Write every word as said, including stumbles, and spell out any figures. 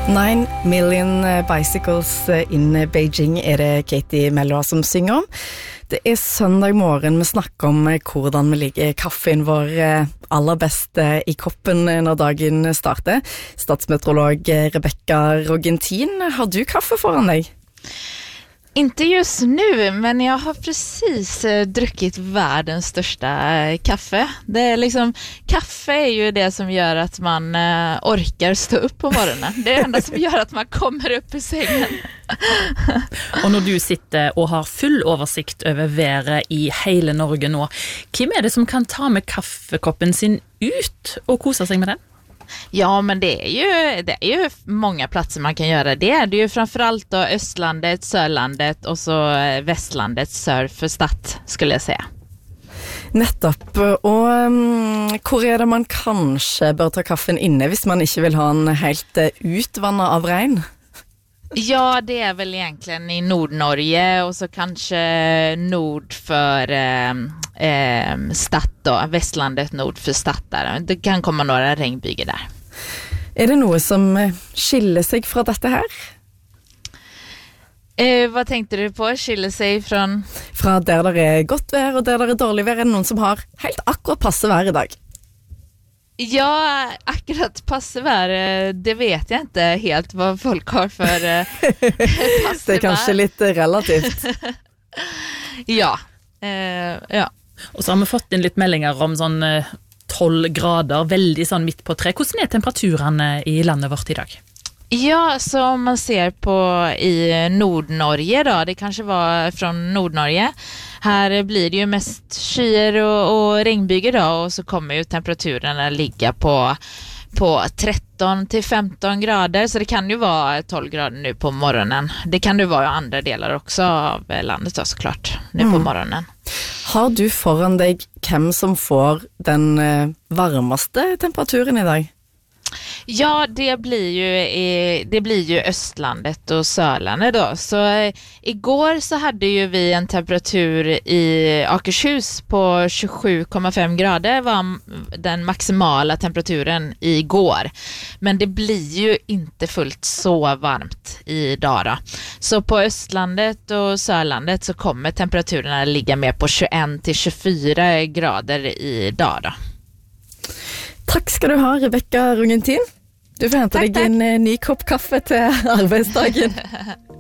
Nine million bicycles in Beijing er det Katie Melua som synger om. Det er søndag morgen, vi snakker om hvordan vi ligger kaffen vår aller best i koppen når dagen starter. Statsmeteorolog Rebecca Rogentin, har du kaffe foran deg? Inte just nu, men jag har precis eh, druckit världens största eh, kaffe. Det är liksom, kaffe är ju det som gör att man eh, orkar stå upp på morgonen. Det är det enda som gör att man kommer upp i sängen. Og når du sitter og har full oversikt over været i hele Norge nå, hvem er det som kan ta med kaffekoppen sin ut og kose seg med den? Ja, men det är ju det är ju många platser man kan göra det. Det är ju framförallt då Östlandet, Sörlandet och så Västlandet sør for Stad, skulle jag säga. Nettopp, og um, hvor er det man kanskje bør ta kaffen inne hvis man ikke vil ha den helt utvannet av regn? Ja, det är väl egentligen i Nordnorge och så kanske nord för eh, eh, Stad då, Västlandet nord för Stad där. Det kan komma några regnbyger där. Er det noe som skiller seg fra dette her? Eh, vad tänkte du på? Skiller sig från? Fra der det er godt vær og der det er dårlig vær, er det noen som har helt akkurat passe vær i dag? Ja, akkurat passe vær, det vet jeg ikke helt hva folk har for passe vær. Det er kanskje litt relativt. Ja, eh, ja. Og så har vi fått inn litt meldinger om sånn tolv grader, veldig sånn midt på tre. Hvordan er temperaturene i landet vårt i dag? Ja, så om man ser på i Nordnorge då, det kanske var från Nordnorge. Här blir det ju mest skyer och, och regnbyger då, och så kommer ju temperaturerna ligga på på tretton till femton grader, så det kan ju vara tolv grader nu på morgonen. Det kan det vara i andra delar också av landet då, såklart, nu mm. på morgonen. Har du foran deg hvem som får den varmaste temperaturen i dag? Ja, det blir ju det blir ju Östlandet och Sörlandet då. Så eh, igår så hade ju vi en temperatur i Akershus på tjugosju komma fem grader var den maximala temperaturen igår. Men det blir ju inte fullt så varmt idag då. Så på Östlandet och Sörlandet så kommer temperaturerna ligga mer på tjugoett till tjugofyra grader idag då. Takk skal du ha, Rebecca Rogentin. Du får hente deg en ny kopp kaffe til arbeidsdagen.